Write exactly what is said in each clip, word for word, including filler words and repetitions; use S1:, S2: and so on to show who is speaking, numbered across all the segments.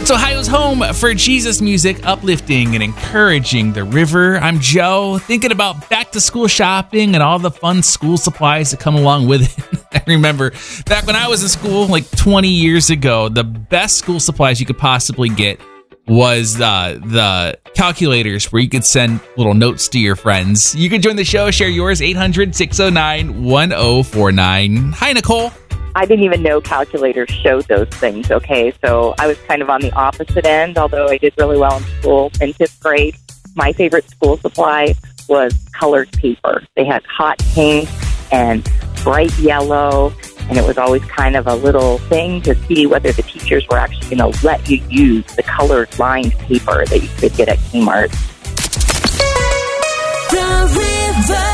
S1: It's Ohio's home for Jesus music, uplifting and encouraging the river. I'm Joe, thinking about back-to-school shopping and all the fun school supplies that come along with it. I remember back when I was in school, like twenty years ago, the best school supplies you could possibly get was uh, the calculators where you could send little notes to your friends. You can join the show, share yours, eight hundred, six oh nine, one oh four nine. Hi, Nicole.
S2: I didn't even know calculators showed those things, okay? So I was kind of on the opposite end, although I did really well in school. In fifth grade, my favorite school supply was colored paper. They had hot pink and bright yellow, and it was always kind of a little thing to see whether the teachers were actually going to let you use the colored lined paper that you could get at Kmart.
S3: The river.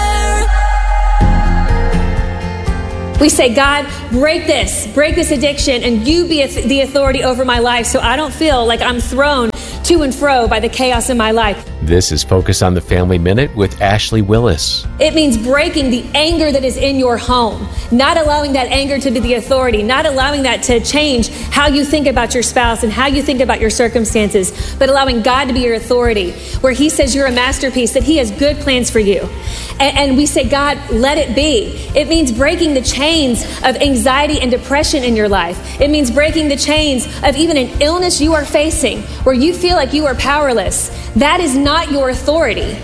S4: We say, God, break this, break this addiction, and you be the authority over my life so I don't feel like I'm thrown to and fro by the chaos in my life.
S5: This is Focus on the Family Minute with Ashley Willis.
S4: It means breaking the anger that is in your home, not allowing that anger to be the authority, not allowing that to change how you think about your spouse and how you think about your circumstances, but allowing God to be your authority, where he says you're a masterpiece, that he has good plans for you. And, and we say, God, let it be. It means breaking the chains of anxiety and depression in your life. It means breaking the chains of even an illness you are facing where you feel like you are powerless. That is not your authority.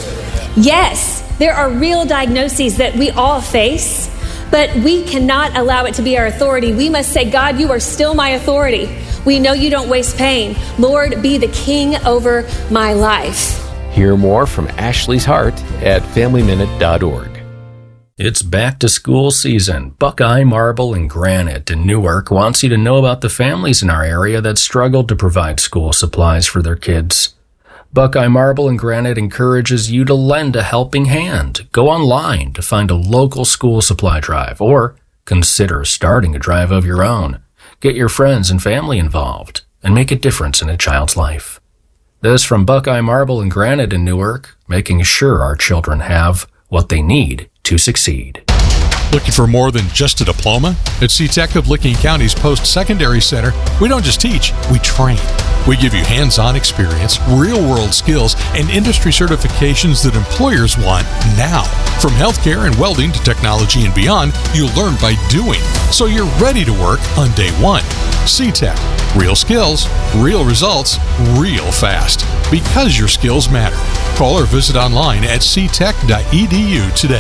S4: Yes, there are real diagnoses that we all face, but we cannot allow it to be our authority. We must say, God, you are still my authority. We know you don't waste pain. Lord, be the king over my life.
S5: Hear more from Ashley's heart at family minute dot org.
S6: It's back to school season. Buckeye Marble and Granite in Newark wants you to know about the families in our area that struggled to provide school supplies for their kids. Buckeye Marble and Granite encourages you to lend a helping hand. Go online to find a local school supply drive or consider starting a drive of your own. Get your friends and family involved and make a difference in a child's life. This from Buckeye Marble and Granite in Newark, making sure our children have what they need to succeed.
S7: Looking for more than just a diploma? At C-Tech of Licking County's Post-Secondary Center, we don't just teach, we train. We give you hands-on experience, real-world skills, and industry certifications that employers want now. From healthcare and welding to technology and beyond, you'll learn by doing, so you're ready to work on day one. C-Tech. Real skills, real results, real fast. Because your skills matter. Call or visit online at c tech dot e d u today.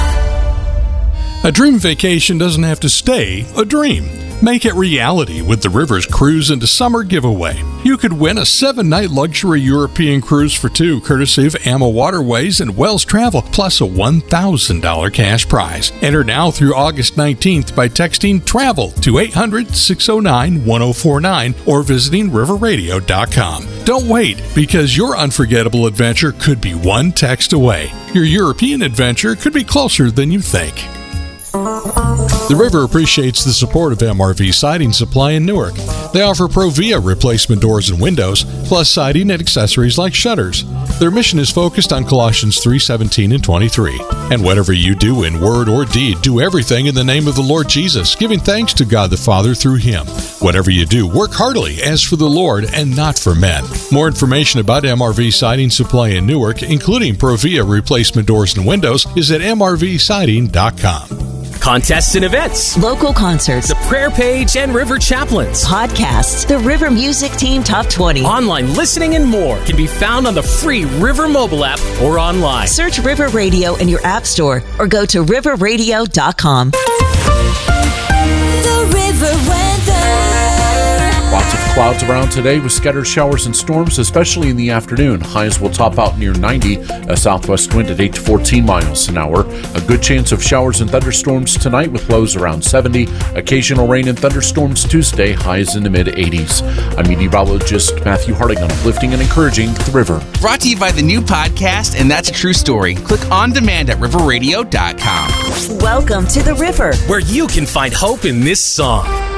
S7: A dream vacation doesn't have to stay a dream. Make it reality with the Rivers Cruise into Summer giveaway. You could win a seven-night luxury European cruise for two, courtesy of Amma Waterways and Wells Travel, plus a one thousand dollars cash prize. Enter now through August nineteenth by texting TRAVEL to eight hundred, six oh nine, one oh four nine or visiting river radio dot com. Don't wait, because your unforgettable adventure could be one text away. Your European adventure could be closer than you think. The River appreciates the support of M R V Siding Supply in Newark. They offer Provia replacement doors and windows, plus siding and accessories like shutters. Their mission is focused on Colossians three seventeen and twenty-three. And whatever you do in word or deed, do everything in the name of the Lord Jesus, giving thanks to God the Father through Him. Whatever you do, work heartily as for the Lord and not for men. More information about M R V Siding Supply in Newark, including Provia replacement doors and windows, is at m r v siding dot com.
S8: Contests and events,
S3: local concerts,
S8: the prayer page and River Chaplains,
S3: podcasts, the River Music Team Top twenty,
S8: online listening, and more can be found on the free River mobile app or online.
S3: Search River Radio in your app store or go to river radio dot com. The River weather.
S9: Lots of clouds around today with scattered showers and storms, especially in the afternoon. Highs will top out near ninety, a southwest wind at eight to fourteen miles an hour. A good chance of showers and thunderstorms tonight with lows around seventy. Occasional rain and thunderstorms Tuesday, highs in the mid-eighties. I'm meteorologist Matthew Harding on Uplifting and Encouraging the River.
S1: Brought to you by the new podcast, And That's a True Story. Click on demand at river radio dot com.
S3: Welcome to the River,
S8: where you can find hope in this song.